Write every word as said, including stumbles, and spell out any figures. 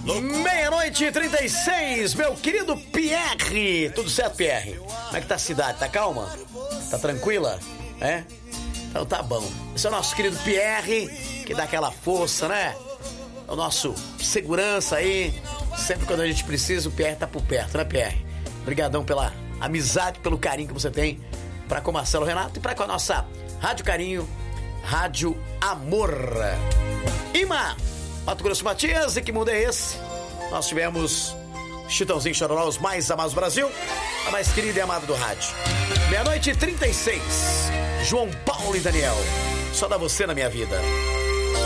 Meia-noite e trinta e seis, meu querido Pierre. Tudo certo, Pierre? Como é que tá a cidade? Tá calma? Tá tranquila? É? Então tá bom. Esse é o nosso querido Pierre, que dá aquela força, né? É o nosso segurança aí. Sempre quando a gente precisa, o Pierre tá por perto, né, Pierre? Obrigadão pela amizade, pelo carinho que você tem pra com o Marcelo Renato e pra com a nossa Rádio Carinho, Rádio Amor. Ima, Mato Grosso Matias, e que mundo é esse? Nós tivemos Chitãozinho e Chororó, os mais amados do Brasil, a mais querida e amada do rádio. Meia-noite e trinta e seis, João Paulo e Daniel, só dá você na minha vida.